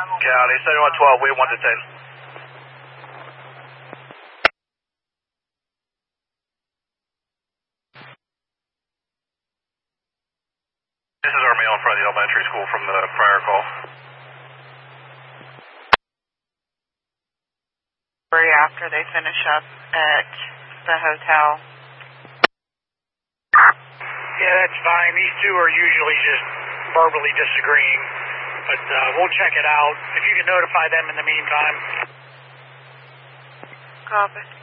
County, 7112, we 1 to 10. This is our mail in front of the elementary school from the prior call. After they finish up at the hotel. Yeah, that's fine. These two are usually just verbally disagreeing, but we'll check it out. If you can notify them in the meantime. Copy.